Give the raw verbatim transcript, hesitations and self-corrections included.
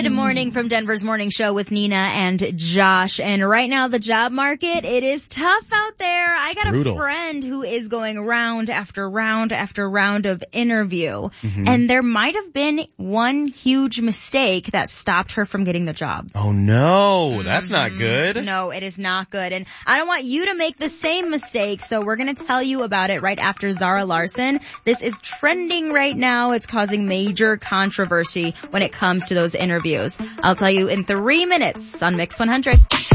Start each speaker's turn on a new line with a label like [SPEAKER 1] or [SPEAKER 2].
[SPEAKER 1] Good morning from Denver's Morning Show with Nina and Josh. And right now, the job market, it is tough out there. I got
[SPEAKER 2] Brutal.
[SPEAKER 1] a friend who is going round after round after round of interview.
[SPEAKER 2] Mm-hmm.
[SPEAKER 1] And there might have been one huge mistake that stopped her from getting the job.
[SPEAKER 2] Oh no, that's not good.
[SPEAKER 1] No, it is not good. And I don't want you to make the same mistake. So we're going to tell you about it right after Zara Larson. This is trending right now. It's causing major controversy when it comes to those interviews. I'll tell you in three minutes on Mix one hundred.